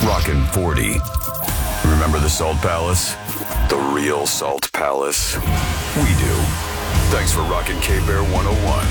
Rockin' 40. Remember the Salt Palace? The real Salt Palace. We do. Thanks for rocking K-Bear 101.